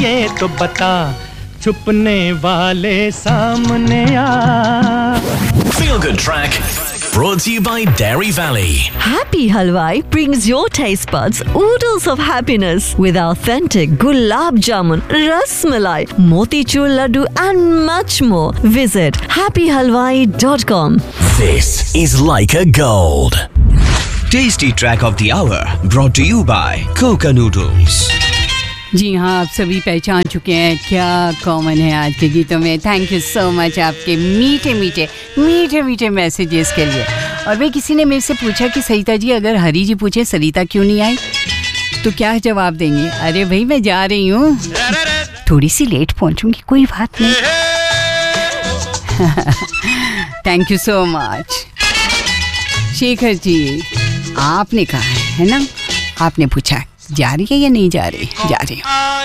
ये तो बता, छुपने वाले सामने आ। Feel Good Track, brought to you by Dairy Valley. Happy Halwai brings your taste buds oodles of happiness with authentic gulab jamun, ras malai, motichur laddu and much more. Visit happyhalwai.com. This is Leica Gold. Tasty Track of the Hour brought to you by Coca Noodles. जी हाँ, आप सभी पहचान चुके हैं क्या common है आज के गीतों में। थैंक यू सो मच आपके मीठे मीठे मीठे मीठे मैसेजेस के लिए। और भाई किसी ने मेरे से पूछा कि सरिता जी, अगर हरी जी पूछे सरिता क्यों नहीं आई तो क्या जवाब देंगे? अरे भाई मैं जा रही हूँ, थोड़ी सी लेट पहुँचूंगी, कोई बात नहीं। Thank you so much. Shekhar ji, आपने कहा है ना, आपने पूछा जा रही है या नहीं जा रही? जा रही हूँ।